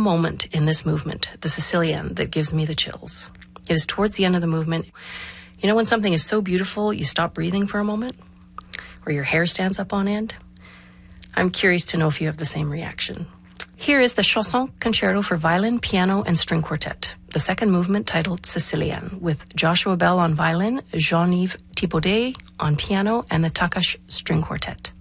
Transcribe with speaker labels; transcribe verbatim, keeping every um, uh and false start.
Speaker 1: moment in this movement, the Sicilienne, that gives me the chills. It is towards the end of the movement. You know when something is so beautiful, you stop breathing for a moment? Or your hair stands up on end? I'm curious to know if you have the same reaction. Here is the Chanson Concerto for Violin, Piano, and String Quartet, the second movement titled Sicilienne, with Joshua Bell on violin, Jean-Yves Thibaudet on piano, and the Takash String Quartet.